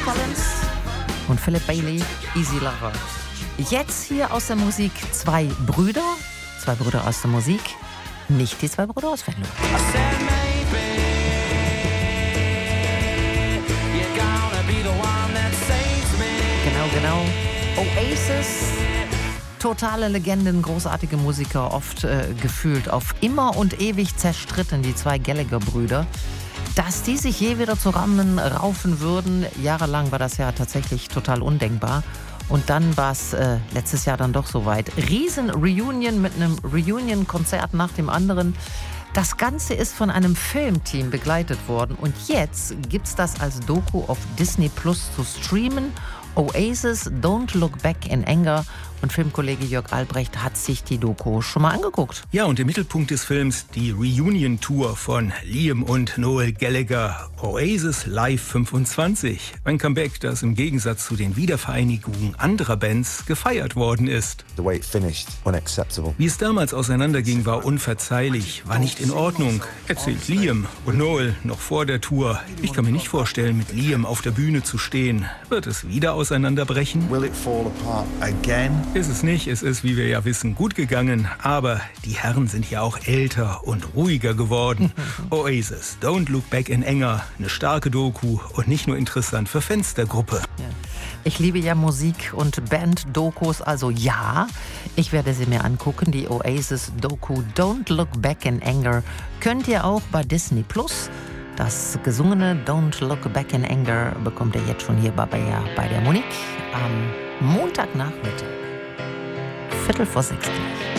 Collins und Philip Bailey, Easy Lover. Jetzt hier aus der Musik zwei Brüder aus der Musik, nicht die zwei Brüder aus Venlo. Genau. Oasis, totale Legenden, großartige Musiker, oft gefühlt auf immer und ewig zerstritten, die zwei Gallagher-Brüder. Dass die sich je wieder zusammen raufen würden, jahrelang war das ja tatsächlich total undenkbar. Und dann war es letztes Jahr dann doch soweit. Riesen-Reunion mit einem Reunion-Konzert nach dem anderen. Das Ganze ist von einem Filmteam begleitet worden. Und jetzt gibt's das als Doku auf Disney Plus zu streamen. Oasis, Don't Look Back in Anger. Und Filmkollege Jörg Albrecht hat sich die Doku schon mal angeguckt. Ja, und im Mittelpunkt des Films die Reunion-Tour von Liam und Noel Gallagher. Oasis Live 25. Ein Comeback, das im Gegensatz zu den Wiedervereinigungen anderer Bands gefeiert worden ist. The way it finished, unacceptable. Wie es damals auseinanderging, war unverzeihlich, war nicht in Ordnung, erzählt Liam und Noel noch vor der Tour. Ich kann mir nicht vorstellen, mit Liam auf der Bühne zu stehen. Wird es wieder auseinanderbrechen? Will it fall apart again? Ist es nicht, es ist, wie wir ja wissen, gut gegangen, aber die Herren sind ja auch älter und ruhiger geworden. Oasis, Don't Look Back in Anger, eine starke Doku und nicht nur interessant für Fans der Gruppe. Ja. Ich liebe ja Musik- und Band-Dokus, also ja, ich werde sie mir angucken. Die Oasis-Doku Don't Look Back in Anger könnt ihr auch bei Disney Plus. Das gesungene Don't Look Back in Anger bekommt ihr jetzt schon hier bei der Monique am Montagnachmittag. 5:45.